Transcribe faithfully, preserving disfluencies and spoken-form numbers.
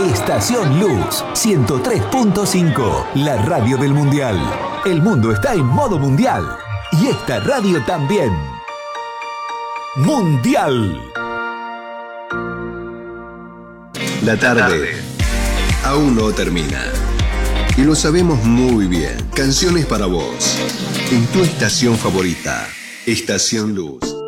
Estación Luz ciento tres punto cinco, la radio del Mundial. El mundo está en modo mundial y esta radio también. Mundial. La tarde aún no termina. Y lo sabemos muy bien. Canciones para vos. En tu estación favorita, Estación Luz.